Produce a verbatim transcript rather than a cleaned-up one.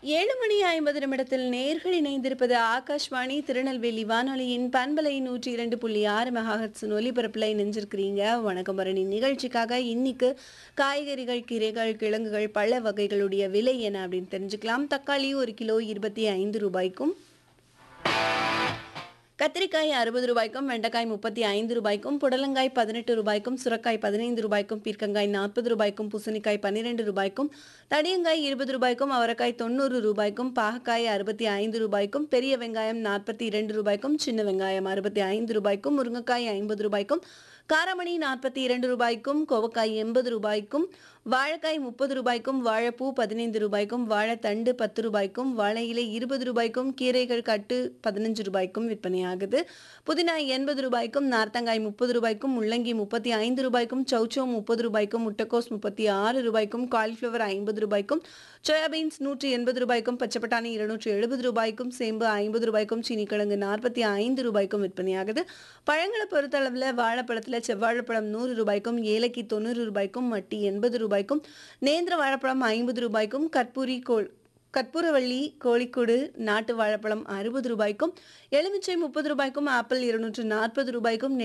ஏழு மணி ஐம்பது நிமிடத்தில் நேர்கள் இணைந்திருப்பது ஆகாஷ்வாணி திருநெல்வேலி வானொலியின் பண்பலை நூற்றி இரண்டு புள்ளி ஆறு மெகாஹெட்ஸின் ஒலிபரப்பில் இணைஞ்சிருக்கிறீங்க. வணக்கம் பரணி நிகழ்ச்சிக்காக இன்னைக்கு காய்கறிகள், கீரைகள், கிழங்குகள், பழ வகைகளுடைய விலை என்ன அப்படின்னு தெரிஞ்சுக்கலாம். தக்காளி ஒரு கிலோ இருபத்தி ஐந்து ரூபாய்க்கும், கத்திரிக்காய் அறுபது ரூபாய்க்கும், வெண்டைக்காய் முப்பத்தி ஐந்து ரூபாய்க்கும், புடலங்காய் பதினெட்டு ரூபாய்க்கும், சுரக்காய் பதினைந்து ரூபாய்க்கும், பீர்க்கங்காய் நாற்பது ரூபாய்க்கும், பூசணிக்காய் பன்னிரண்டு ரூபாய்க்கும், தடியங்காய் இருபது ரூபாய்க்கும், அவரைக்காய் தொண்ணூறு ரூபாய்க்கும், பாகக்காய் அறுபத்தி ஐந்து ரூபாய்க்கும், பெரிய வெங்காயம் நாற்பத்தி இரண்டு ரூபாய்க்கும், சின்ன வெங்காயம் அறுபத்தி ஐந்து ரூபாய்க்கும், முருங்கைக்காய் ஐம்பது ரூபாய்க்கும், காராமணி நாற்பத்தி இரண்டு ரூபாய்க்கும், கோவக்காய் எண்பது ரூபாய்க்கும், வாழைக்காய் முப்பது ரூபாய்க்கும், வாழைப்பூ பதினைந்து ரூபாய்க்கும், வாழைத்தண்டு பத்து ரூபாய்க்கும், வாழை இலை இருபது ரூபாய்க்கும், கீரைகள் கட்டு பதினஞ்சு ரூபாய்க்கும் விற்பனையாகுது. புதினா எண்பது ரூபாய்க்கும், நார்த்தங்காய் முப்பது ரூபாய்க்கும், முள்ளங்கி முப்பத்தி ஐந்து ரூபாய்க்கும், சௌச்சோ முப்பது ரூபாய்க்கும், முட்டைக்கோஸ் முப்பத்தி ஆறு ரூபாய்க்கும், காலிஃப்ளவர் ஐம்பது ரூபாய்க்கும், சோயாபீன்ஸ் நூற்றி எண்பது ரூபாய்க்கும், பச்சைப்பட்டாணி இருநூற்றி எழுபது ரூபாய்க்கும், சேம்பு ஐம்பது ரூபாய்க்கும், சீனிக்கிழங்கு நாற்பத்தி ஐந்து ரூபாய்க்கும் விற்பனையாகுது. பழங்களை பொறுத்தளவில் வாழைப்பழத்தில் செவ்வாழைப்பழம் நூறு ரூபாய்க்கும், ஏலக்கி தொண்ணூறு ரூபாய்க்கும், மட்டி எண்பது ரூபாய்க்கும், நேந்திர வாழைப்பழம் ஐம்பது ரூபாய்க்கும், கற்பூரி கோல் கற்பூரவள்ளி, கோழிக்கூடு, நாட்டு வாழைப்பழம் அறுபது ரூபாய்க்கும், எலுமிச்சை முப்பது ரூபாய்க்கும், ஆப்பிள் இருநூற்று நாற்பது ரூபாய்க்கும்,